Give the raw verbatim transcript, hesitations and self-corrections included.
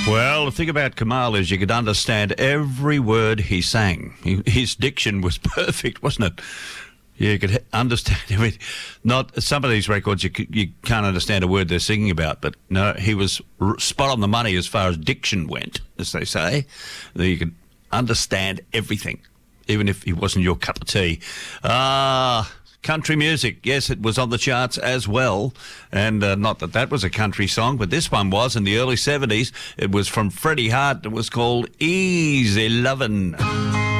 Well, the thing about Kamal is you could understand every word he sang. He, his diction was perfect, wasn't it? You could understand everything. Not some of these records you you can't understand a word they're singing about, but no, he was spot on the money as far as diction went, as they say. You could understand everything, even if he wasn't your cup of tea. Ah. Uh, Country music, yes, it was on the charts as well, and uh, not that that was a country song, but this one was in the early seventies. It was from Freddie Hart. It was called Easy Lovin'.